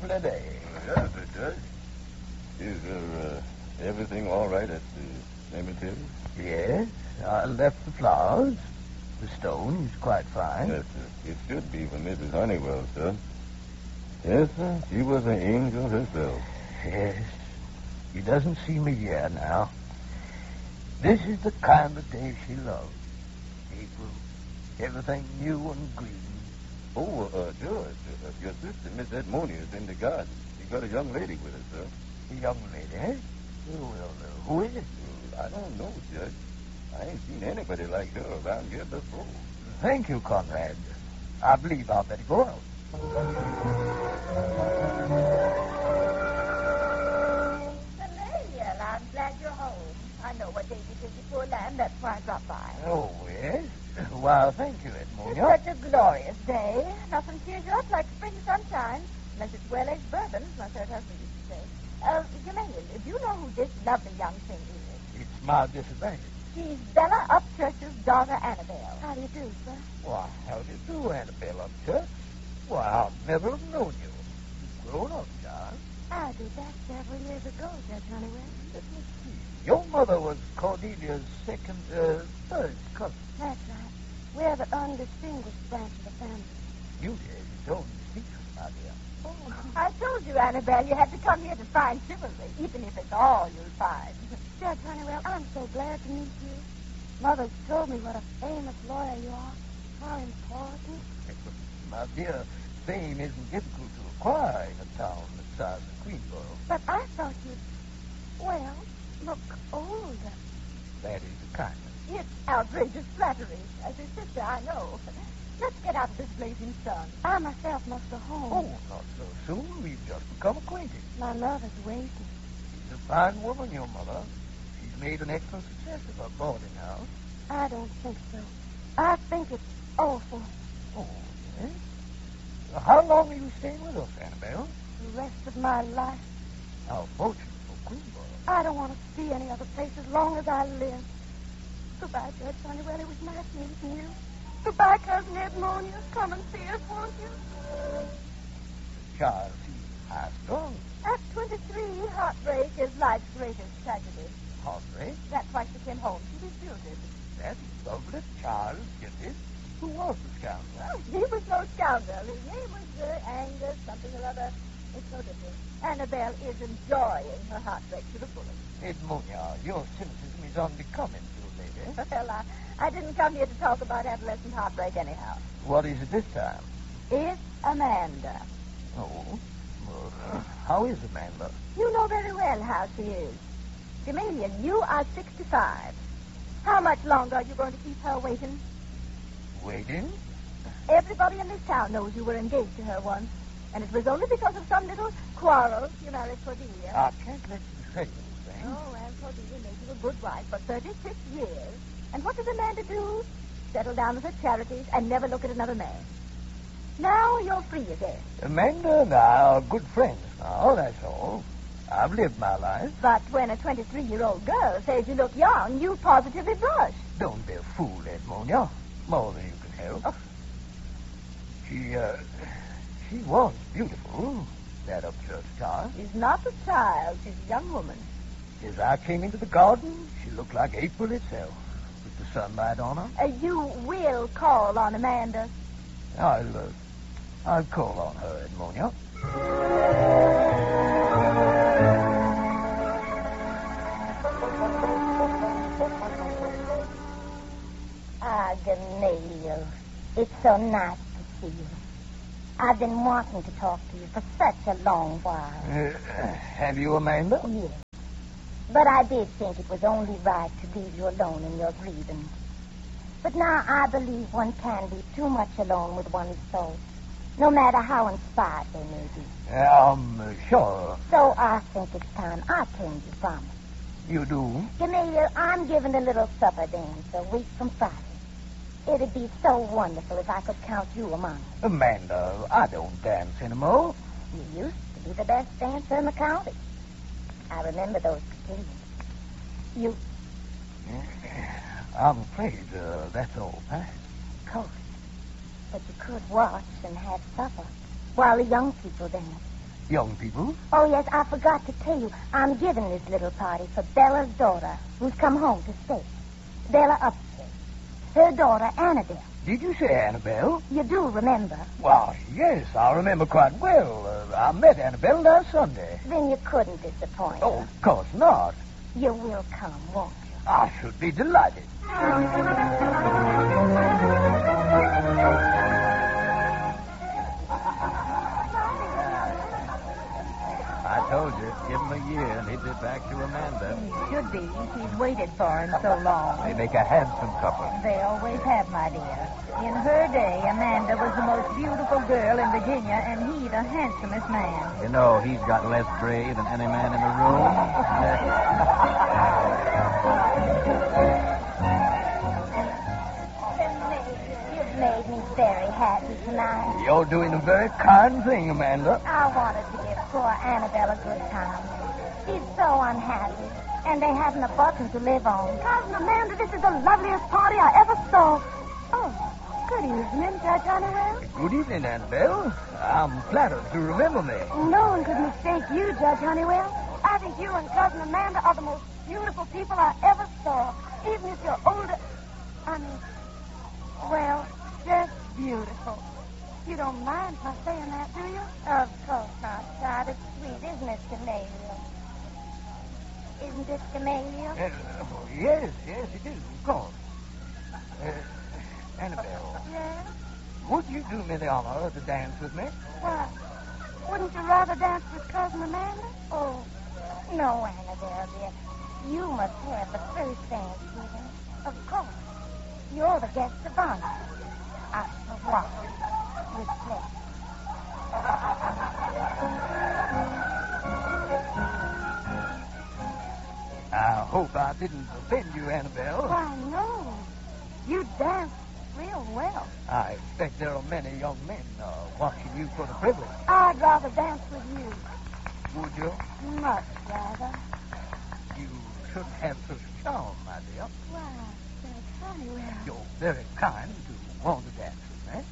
lovely day. Yes, it does. Is everything all right at the cemetery? Yes, I left the flowers. The stone is quite fine. Yes, sir. It should be for Mrs. Honeywell, sir. Yes, sir. She was an angel herself. Yes. She doesn't seem a year now. This is the kind of day she loved. April. Everything new and green. Oh, George, your sister, Miss Edmonia, is in the garden. She got a young lady with her, sir. A young lady, eh? Well, who is it? I don't know, Judge. I ain't seen anybody like her around here before. Thank you, Conrad. I believe I'll better go out. Amelia, I'm glad you're home. I know what day it is before land. That's why I dropped by. Oh, yes? Well, thank you, It's Edmonia. such a glorious day. Nothing cheers you up like spring sunshine. Unless it's well-aged bourbon, as my third husband used to say. Amelia, do you know who this lovely young thing is? It's my disadvantage. She's Bella Upchurch's daughter, Annabelle. How do you do, sir? Why, how do you do, Annabelle Upchurch? Why, I'll never have known you. You've grown up, child. I did that several years ago, Judge Honeywell. Let me see. Your mother was Cordelia's third cousin. That's right. We're the undistinguished branch of the family. Beauty is its own secret, my dear. Oh, I told you, Annabelle, you had to come here to find chivalry, even if it's all you'll find. Judge Honeywell, I'm so glad to meet you. Mother's told me what a famous lawyer you are. How important. My dear, fame isn't difficult to acquire in a town the size of Queensboro. But I thought you'd, well, look older. That is a kindness. It's outrageous flattery. As his sister, I know. Let's get out of this blazing sun. I myself must go home. Oh, not so soon. We've just become acquainted. My love is waiting. She's a fine woman, your mother. She's made an excellent success of her boarding house. I don't think so. I think it's awful. Oh, yes? How long are you staying with us, Annabelle? The rest of my life. How fortunate for Queensboro. I don't want to see any other place as long as I live. Goodbye, Judge Honeywell. It was nice meeting you. Goodbye, Cousin Edmonia. Come and see us, won't you? Charles, he's high strung. At 23, heartbreak is life's greatest tragedy. Heartbreak. That's why she came home. She disputed. That's lovely. Charles, get this. Who was the scoundrel? Oh, he was no scoundrel. His name was Angus, something or other. It's no different. Annabelle is enjoying her heartbreak to the fullest. Edmonia, your cynicism is unbecoming to a lady. Well, I didn't come here to talk about adolescent heartbreak anyhow. What is it this time? It's Amanda. Oh, well, how is Amanda? You know very well how she is. Gamaliel, you are 65. How much longer are you going to keep her waiting? Waiting? Everybody in this town knows you were engaged to her once. And it was only because of some little quarrel you married Cordelia. I can't let you say anything. Oh, well, Cordelia made you a good wife for 36 years. And what did Amanda do? Settle down with her charities and never look at another man. Now you're free again. Amanda and I are good friends now, that's all. I've lived my life. But when a 23-year-old girl says you look young, you positively blush. Don't be a fool, Edmonia. More than you can help. Oh. She was beautiful, that Upchurch child. She's not a child. She's a young woman. As I came into the garden, she looked like April itself, with the sunlight on her. You will call on Amanda. I'll call on her, Edmonia. Gamaliel, it's so nice to see you. I've been wanting to talk to you for such a long while. Have you, Amanda? Yes. But I did think it was only right to leave you alone in your grievance. But now I believe one can be too much alone with one's thoughts, no matter how inspired they may be. Sure. So I think it's time I came to promise. You do? Gamaliel, I'm giving a little supper dance a week from Friday. It'd be so wonderful if I could count you among them. Amanda, I don't dance anymore. You used to be the best dancer in the county. I remember those casinos. I'm afraid that's all past. Of course. But you could watch and have supper while the young people dance. young people. Oh, yes, I forgot to tell you. I'm giving this little party for Bella's daughter, who's come home to stay. Bella Upstead. Her daughter, Annabelle. Did you say Annabelle? You do remember. Well, yes, I remember quite well. I met Annabelle last Sunday. Then you couldn't disappoint Oh, her. of course not. You will come, won't you? I should be delighted. I told you, give him a year and he'd be back to Amanda. Should be. He's waited for him so long. They make a handsome couple. They always have, my dear. In her day, Amanda was the most beautiful girl in Virginia, and he the handsomest man. You know, he's got less brave than any man in the room. You've made me very happy tonight. You're doing a very kind thing, Amanda. I wanted to give poor Annabelle a good time. She's so unhappy, and they haven't a button to live on. Cousin Amanda, this is the loveliest party I ever saw. Oh, good evening, Judge Honeywell. Good evening, Annabelle. I'm flattered to remember me. No one could mistake you, Judge Honeywell. I think you and Cousin Amanda are the most beautiful people I ever saw. Even if you're older. Well, just beautiful. You don't mind my saying that, do you? Of course not, child. It's sweet, isn't it, Gamaliel? Isn't it, Gamaliel? Yes, it is, of course. Annabelle, Yes? would you do me the honor to dance with me? Why? Wouldn't you rather dance with Cousin Amanda? Oh, no, Annabelle, dear. You must have the first dance with him. Of course. You're the guest of honor. Au revoir. With pleasure. I hope I didn't offend you, Annabelle. Why, no. You dance real well. I expect there are many young men watching you for the privilege. I'd rather dance with you. Would you? Much rather. You should have such charm, my dear. Why, Judge Honeywell. You're very kind to want to dance with me.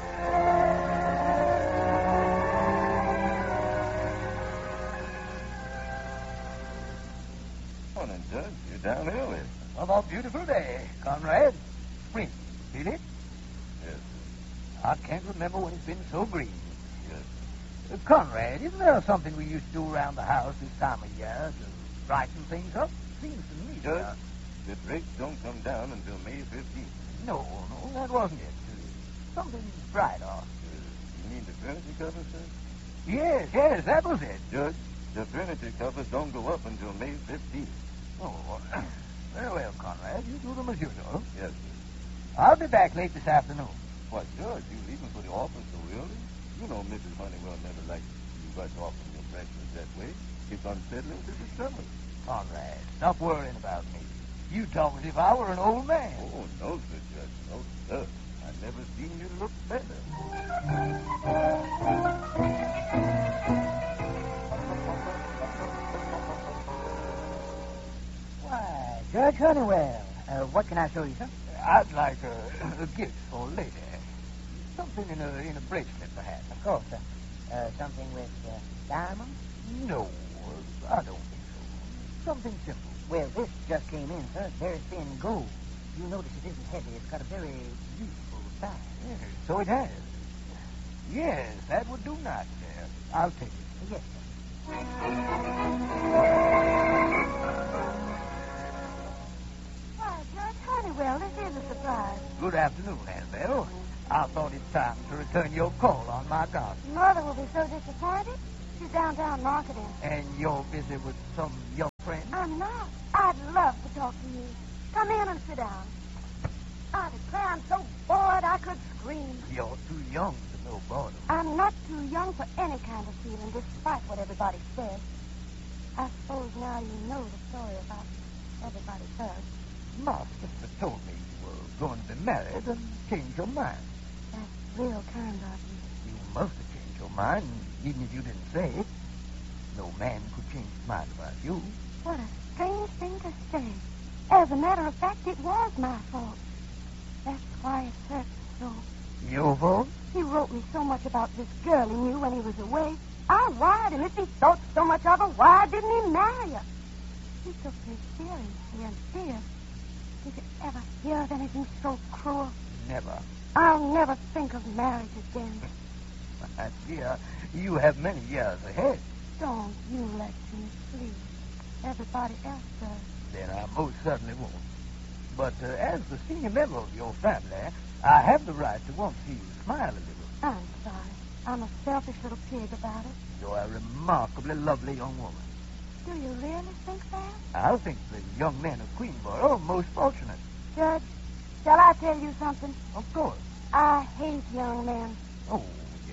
Morning, Judge. You're down early. Another beautiful day, Conrad. Spring, feel it? Yes, I can't remember when it's been so green. yes. Conrad, isn't there something we used to do around the house this time of year to brighten things up? Seems to me. Judge, the brakes don't come down until May 15th. No, that wasn't it. Something brighter. You mean the furniture covers, sir? Yes, that was it. Judge, the furniture covers don't go up until May 15th. Oh, very well, Conrad. You do them as usual. Yes, sir. I'll be back late this afternoon. Why, Judge, you leaving for the office so early? You know Mrs. Honeywell never likes you rush off from your breakfast that way. It's unsettling to the stomach. Conrad, stop worrying about me. You talk as if I were an old man. Oh, no, sir, Judge. No, sir. I've never seen you look better. Why, Judge Honeywell. What can I show you, sir? I'd like a gift for a lady. Something in a bracelet, perhaps. Of course, sir. Something with diamonds? No, I don't think so. Something simple. Well, this just came in, sir. It's very thin gold. You notice it isn't heavy. It's got a very useful size. Yes, so it has. Yes, that would do nicely. I'll take it. Yes, sir. Why, Judge Honeywell, this is a surprise. Good afternoon, Annabelle. I thought it time to return your call on my garden. Mother will be so disappointed. She's downtown marketing. And you're busy with some young friend? I'm not. I'd love to talk to you. Come in and sit down. I declare I'm so bored I could scream. You're too young to know boredom. I'm not too young for any kind of feeling, despite what everybody says. I suppose now you know the story about everybody does. My sister told me you were going to be married and change your mind. That's real kind of you. You must have changed your mind, even if you didn't say it. No man could change his mind about you. What a strange thing to say. As a matter of fact, it was my fault. That's why it hurts so. Your fault? He wrote me so much about this girl he knew when he was away. I lied, and if he thought so much of her, why didn't he marry her? He took me seriously and dear. Did you ever hear of anything so cruel? Never. I'll never think of marriage again. My dear, you have many years ahead. Don't you let me, please. Everybody else does. Then I most certainly won't. But as the senior member of your family, I have the right to want to see you smile a little. I'm sorry. I'm a selfish little pig about it. You're a remarkably lovely young woman. Do you really think that? I think the young men of Queensboro are most fortunate. Judge, shall I tell you something? Of course. I hate young men. Oh,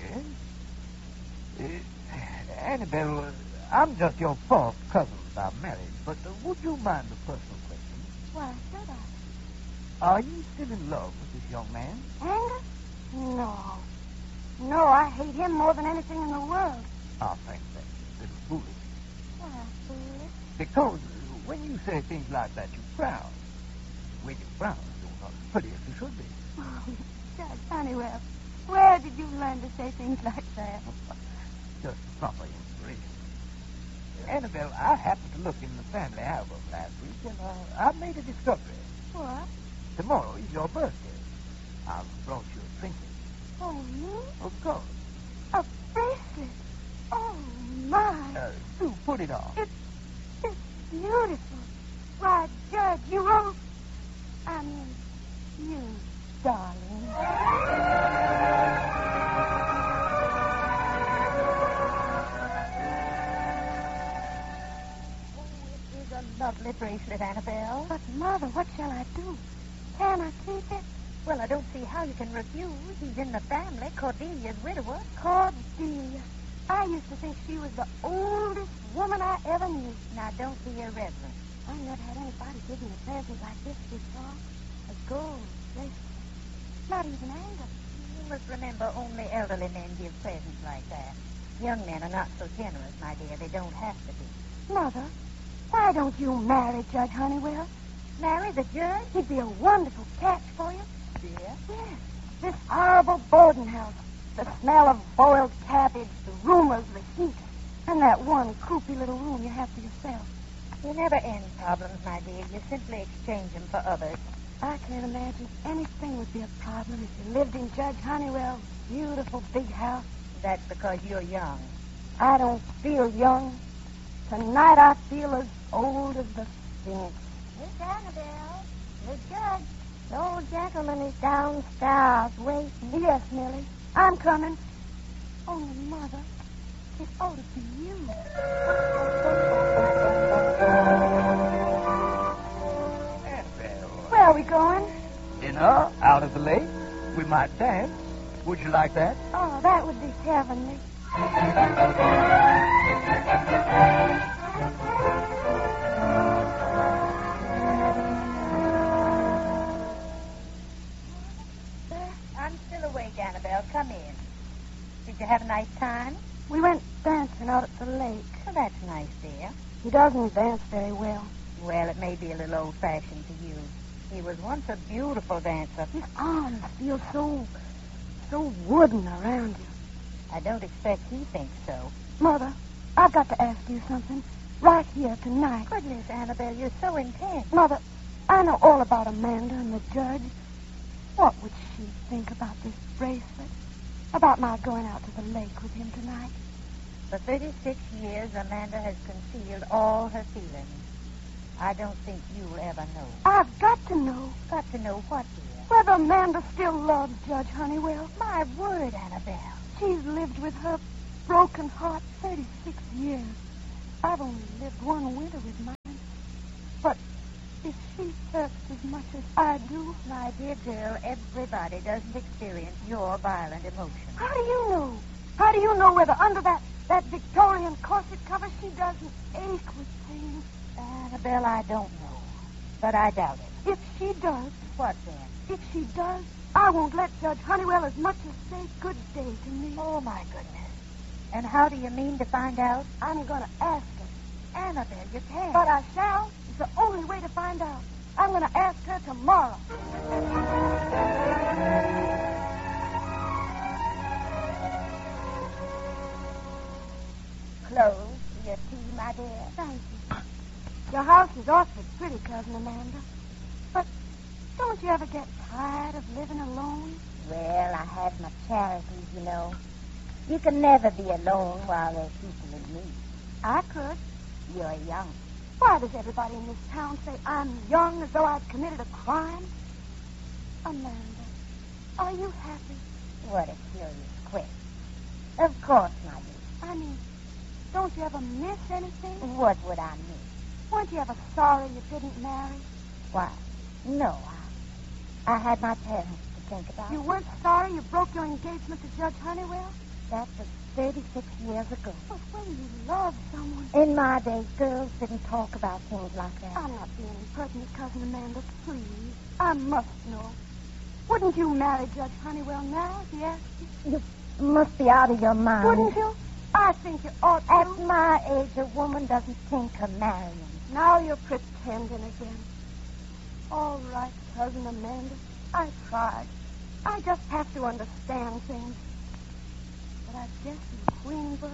yes? Annabelle, I'm just your fourth cousin by marriage, but would you mind a personal question? Why should I? Are you still in love with this young man? Angus? No. No, I hate him more than anything in the world. I think that's a little foolish. Why, foolish? Because when you say things like that, you frown. When you frown, you're not as pretty as you should be. Oh, Judge Honeywell, where did you learn to say things like that? Just proper inspiration. Annabelle, I happened to look in the family album last week, and I made a discovery. What? Tomorrow is your birthday. I've brought you a trinket. Oh, me? Of course. A bracelet. Oh, my. Do put it on. It's beautiful. Why, Judge, you won't... I mean, you, darling. It is a lovely bracelet, Annabelle. But, Mother, what shall I do? Can I keep it? Well, I don't see how you can refuse. He's in the family. Cordelia's widower. Cordelia. I used to think she was the oldest woman I ever knew. Now, don't be irreverent. I never had anybody give me a present like this before. A gold bracelet. Not even Angus. You must remember only elderly men give presents like that. Young men are not so generous, my dear. They don't have to be. Mother, why don't you marry Judge Honeywell? Marry the judge? He'd be a wonderful catch for you. Dear? Yes. This horrible boarding house. The smell of boiled cabbage, the rumors, the heat, and that one croupy little room you have to yourself. You never end problems, my dear. You simply exchange them for others. I can't imagine anything would be a problem if you lived in Judge Honeywell's beautiful big house. That's because you're young. I don't feel young. Tonight I feel as old as the Sphinx. Miss Annabelle, the judge. The old gentleman is downstairs waiting. Yes, Millie. I'm coming. Only, Mother, it ought to be you. Annabelle. Where are we going? Dinner out at the lake. We might dance. Would you like that? Oh, that would be heavenly. I'm still awake, Annabelle. Come in. Did you have a nice time? We went dancing out at the lake. Well, that's nice, dear. He doesn't dance very well. Well, it may be a little old-fashioned to you. He was once a beautiful dancer. His arms feel so wooden around you. I don't expect he thinks so. Mother, I've got to ask you something. Right here tonight. Goodness, Annabelle, you're so intense. Mother, I know all about Amanda and the judge. What would she think about this bracelet? About my going out to the lake with him tonight? For 36 years, Amanda has concealed all her feelings. I don't think you'll ever know. I've got to know. Got to know what, dear? Whether Amanda still loves Judge Honeywell. My word, Annabelle. She's lived with her broken heart 36 years. I've only lived one winter with mine. But if she hurts as much as I do... My dear girl, everybody doesn't experience your violent emotion. How do you know? How do you know whether under that Victorian corset cover she doesn't ache with pain? Annabelle, I don't know. But I doubt it. If she does... What then? If she does, I won't let Judge Honeywell as much as say good day to me. Oh, my goodness. And how do you mean to find out? I'm going to ask her. Annabelle, you can't. But I shall. It's the only way to find out. I'm going to ask her tomorrow. rose for your tea, my dear. Thank you. Your house is awfully pretty, Cousin Amanda. But don't you ever get tired of living alone? Well, I have my charities, you know. You can never be alone while there's people in need. I could. You're young. Why does everybody in this town say I'm young as though I'd committed a crime? Amanda, are you happy? What a curious question. Of course, my dear. I mean, don't you ever miss anything? What would I miss? Weren't you ever sorry you didn't marry? Why, no, I had my parents to think about. You weren't sorry you broke your engagement to Judge Honeywell? That was 36 years ago. But when you love someone... In my day, girls didn't talk about things like that. I'm not being impertinent, Cousin Amanda. Please. I must know. Wouldn't you marry Judge Honeywell now if he asked you? You must be out of your mind. Wouldn't you? I think you ought to. At my age, a woman doesn't think of marrying. Now you're pretending again. All right, Cousin Amanda. I tried. I just have to understand things. But I guess in Queensboro...